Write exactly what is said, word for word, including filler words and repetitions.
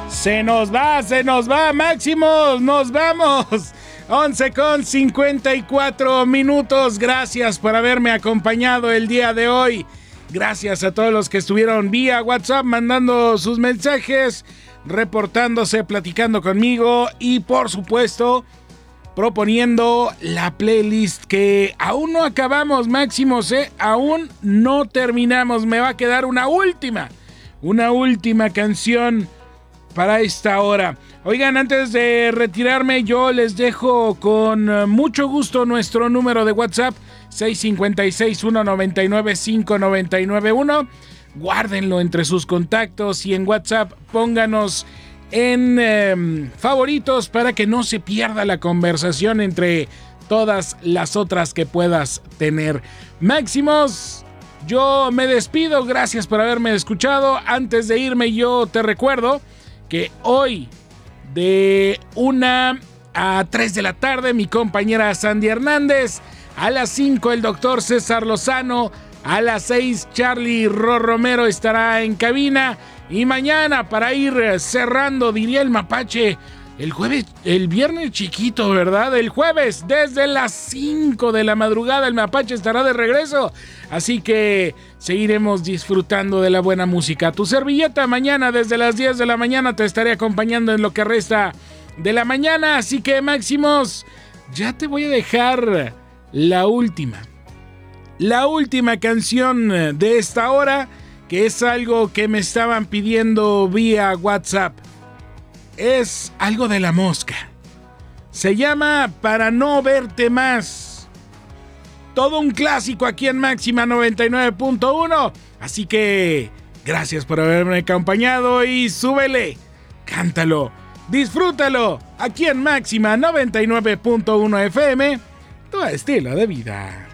Se nos va, se nos va, Máximos, nos vamos. once con cincuenta y cuatro minutos. Gracias por haberme acompañado el día de hoy. Gracias a todos los que estuvieron vía WhatsApp mandando sus mensajes, reportándose, platicando conmigo y por supuesto proponiendo la playlist que aún no acabamos, Máximos, ¿eh? Aún no terminamos. Me va a quedar una última, una última canción para esta hora. Oigan, antes de retirarme, yo les dejo con mucho gusto nuestro número de WhatsApp, seis cinco seis, uno nueve nueve, cinco nueve nueve uno. Guárdenlo entre sus contactos y en WhatsApp pónganos en eh, favoritos para que no se pierda la conversación entre todas las otras que puedas tener. Máximos, yo me despido. Gracias por haberme escuchado. Antes de irme, yo te recuerdo que hoy de una a tres de la tarde mi compañera Sandy Hernández, a las cinco el doctor César Lozano, a las seis Charlie Ro Romero estará en cabina y mañana para ir cerrando, diría el mapache, el jueves, el viernes chiquito, ¿verdad? El jueves desde las cinco de la madrugada el mapache estará de regreso, así que seguiremos disfrutando de la buena música. Tu servilleta mañana desde las diez de la mañana te estaré acompañando en lo que resta de la mañana, así que Máximos, ya te voy a dejar la última, la última canción de esta hora, que es algo que me estaban pidiendo vía WhatsApp. Es algo de La Mosca. Se llama Para no verte más. Todo un clásico aquí en Máxima noventa y nueve punto uno. Así que gracias por haberme acompañado y súbele, cántalo, disfrútalo aquí en Máxima noventa y nueve punto uno F M, tu estilo de vida.